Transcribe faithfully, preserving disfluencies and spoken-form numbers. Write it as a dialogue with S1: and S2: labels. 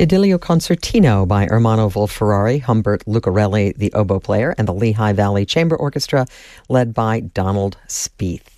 S1: Idilio Concertino by Ermanno Wolf-Ferrari, Humbert Lucarelli, the oboe player, and the Lehigh Valley Chamber Orchestra, led by Donald Spieth.